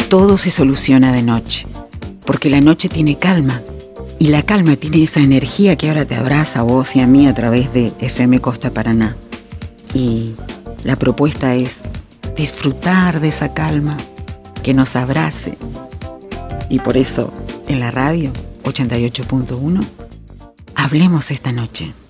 todo se soluciona de noche, porque la noche tiene calma, y la calma tiene esa energía que ahora te abraza a vos y a mí a través de FM Costa Paraná. Y la propuesta es disfrutar de esa calma, que nos abrace. Y por eso, en la radio 88.1, hablemos esta noche.